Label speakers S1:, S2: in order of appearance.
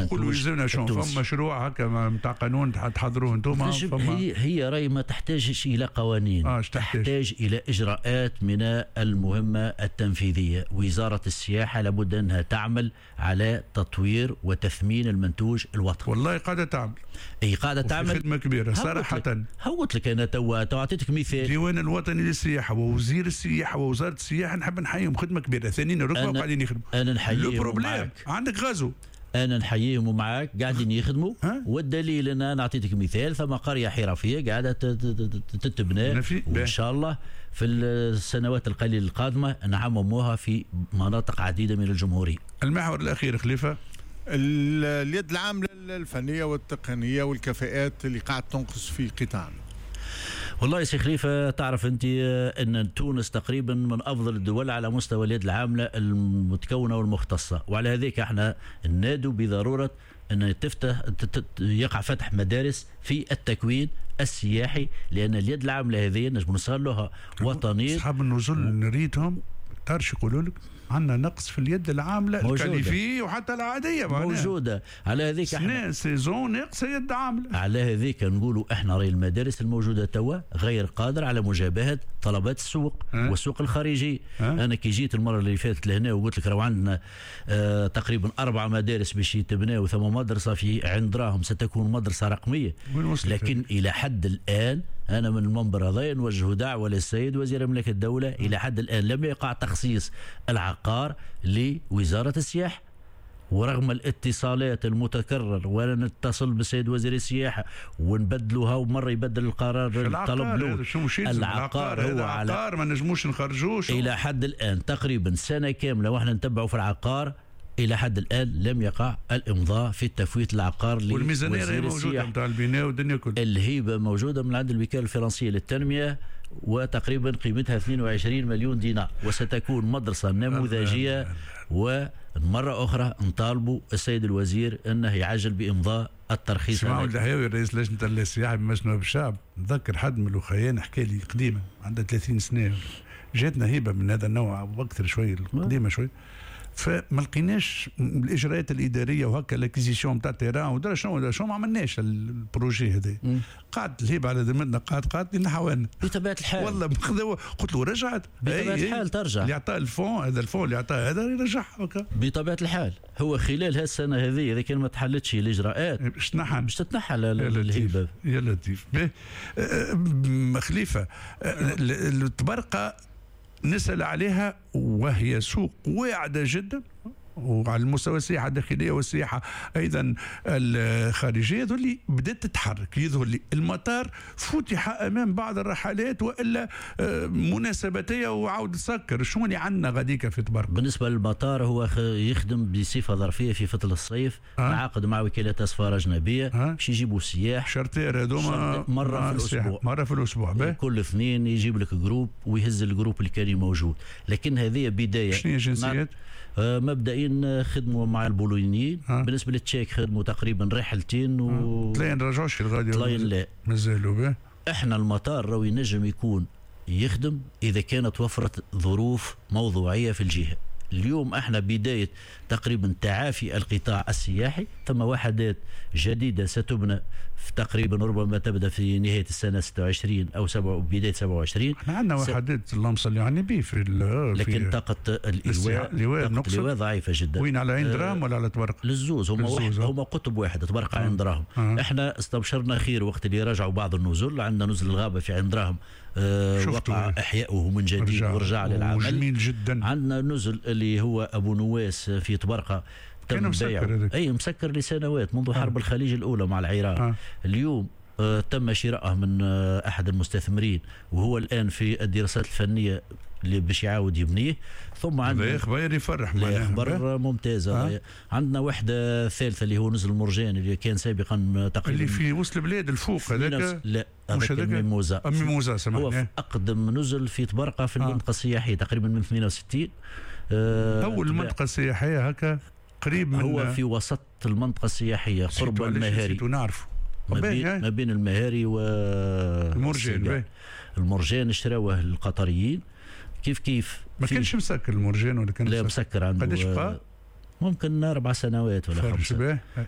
S1: يقولوا يلزمنا شو فما مشروع هكا نتاع قانون تحضروه انتم.
S2: هي راي ما تحتاجش الى قوانين، تحتاج الى اجراءات من المهمه التنفيذيه. وزاره السياحه لابد انها تعمل على تطوير وتثمين المنتوج الوطني.
S1: والله قاعده تعمل،
S2: اي قاعده تعمل
S1: خدمه كبيره صراحه.
S2: هوت لك انا اعطيتك مثال.
S1: الديوان الوطني للسياحه ووزير السياحه ووزاره السياحه نحب نحييهم، خدمه كبيره. ثانيين الركبه قاعدين يخدموا.
S2: انا نحييهم معاك.
S1: عندك غزو،
S2: انا نحييهم معاك قاعدين يخدموا. والدليل ان انا اعطيتك مثال، ثم قريه حرفيه قاعده تتبنى، وان شاء الله في السنوات القليله القادمه نعمموها في مناطق عديده من الجمهوريه.
S1: المحور الاخير خليفه،
S3: اليد العامله الفنيه والتقنيه والكفاءات اللي قاعد تنقص في قطاعنا.
S2: والله يا سي خليفه، تعرف انت ان تونس تقريبا من افضل الدول على مستوى اليد العامله المتكونه والمختصه، وعلى هذيك احنا ننادوا بضروره ان يقع فتح مدارس في التكوين السياحي، لان اليد العامله هذه نجم نصلوها وطنيه.
S1: اصحاب النزول نريدهم تعرف يقولوا لك عندنا نقص في اليد العامله الكاليفيه وحتى العاديه
S2: موجوده. على هذيك
S1: احنا سيزون ناقصه يد عامله.
S2: على هذيك نقولوا احنا راي المدارس الموجوده توا غير قادر على مجابهه طلبات السوق والسوق الخارجي. انا كي جيت المره اللي فاتت لهنا وقلت لك راهو عندنا تقريبا 4 مدارس باش يتبناو، ثم مدرسه في عند راهم ستكون مدرسه رقميه. لكن الى حد الان انا من المنبر هذا نوجه دعوه للسيد وزير مملكه الدوله، الى حد الان لم يقع تخصيص العقار لوزاره السياحه، ورغم الاتصالات المتكرر وانا نتصل بالسيد وزير السياحه ونبدلوها، ومره يبدل القرار طلب له.
S1: العقار هو عقار ما نجموش نخرجوش.
S2: الى حد الان تقريبا سنه كامله واحنا نتبعوا في العقار، الى حد الان لم يقع الامضاء في التفويت العقار.
S1: والميزانيه موجوده نتاع البناء والدنيا كلها.
S2: الهيبه موجوده من عند الوكاله الفرنسيه للتنميه، وتقريبا قيمتها 22 مليون دينار، وستكون مدرسه نموذجيه. ومره اخرى نطالبوا السيد الوزير انه يعجل بامضاء الترخيص.
S1: اسمعوا الدحيوي رئيس لجنه السياحه بمجلس الشعب، نذكر حد من الاخوان حكى لي قديما عندها 30 سنه جاتنا هيبه من هذا النوع واكثر شويه قديمه شويه، فما لقيناش الاجراءات الاداريه وهكا لاكيزيسيون نتاع التيران ودرا شنو ما عملناش البروجي هذا. قعدت الهيبه على ذمتنا، قعدت نحاولنا
S2: بطبيعه الحال.
S1: والله قلت له رجعت
S2: بطبيعه الحال ترجع.
S1: اللي عطاه الفون هذا، الفون اللي عطاه هذا يرجعها هكا
S2: بطبيعه الحال. هو خلال هالسنه هذه اذا كان ما تحلتش الاجراءات باش تتنحى الهيبه.
S1: يا لطيف. خليفه، التبرقه نسأل عليها وهي سوق واعدة جدا، وعلى المستوى السياحة الداخلية والسياحة أيضا الخارجية يظهر لي بدأت تتحرك. يظهر لي المطار فتح أمام بعض الرحلات، وإلا مناسبتية وعودة سكر. شو اللي عندنا غاديك في تبرق؟
S2: بالنسبة للمطار هو يخدم بصفة ظرفية في فصل الصيف، تعاقد مع وكالات أسفار أجنبية باش يجيبوا سياح
S1: شرطير هذوما مرة في الأسبوع
S2: كل اثنين يجيب لك جروب ويهز الجروب اللي كان موجود. لكن هذه بداية.
S1: شنو هي الجنسيات؟
S2: مبدئيا خدموا مع البولونيين. بالنسبه للتشيك خدموا تقريبا رحلتين
S1: طلعين رجعوش الغادي.
S2: طلعين لا
S1: مازالوا به.
S2: احنا المطار راهو ينجم يكون يخدم اذا كانت توفرت ظروف موضوعيه في الجهه. اليوم احنا بدايه تقريبا تعافي القطاع السياحي، ثم وحدات جديده ستبنى في تقريبا ربما تبدا في نهايه السنه 26 او بدايه 27.
S1: احنا عندنا وحدات اللهم صل على النبي في
S2: لكن طاقه الإلواء ضعيفه جدا.
S1: وين على عين دراهم ولا على تبرق؟
S2: للزوز. هما قطب واحد تبرق عين دراهم. احنا استبشرنا خير وقت اللي رجعوا بعض النزل. عندنا نزل الغابه في عين دراهم وقع احياؤه من جديد ورجع للعمل
S1: جميل جدا.
S2: عندنا نزل اللي هو ابو نواس في تبرقه
S1: كان مسكر،
S2: اي مسكر لسنوات منذ حرب الخليج الاولى مع العراق. اليوم تم شراءه من احد المستثمرين، وهو الان في الدراسات الفنيه اللي باش يعاود يبنيه. ثم عندنا
S1: خبر يفرح،
S2: خبر ممتازه. عندنا وحده ثالثه اللي هو نزل مرجان اللي كان سابقا تقريبا
S1: اللي في وسط البلاد الفوق هذاك.
S2: لا هذاك
S1: ميموزا سمعني.
S2: هو اقدم نزل في تبرقه في المنطقه السياحيه تقريبا من 68.
S1: اول منطقه سياحيه هكا قريب من
S2: هو في وسط المنطقه السياحيه قرب المهاري.
S1: نعرفه
S2: ما بين المهاري
S1: والمرجان.
S2: المرجان اشتراوه القطريين كيف
S1: ما كانش مسكر المرجان ولا كان؟
S2: لا مسكر عنده.
S1: قداش بقى؟
S2: ممكن 4 سنوات ولا 5.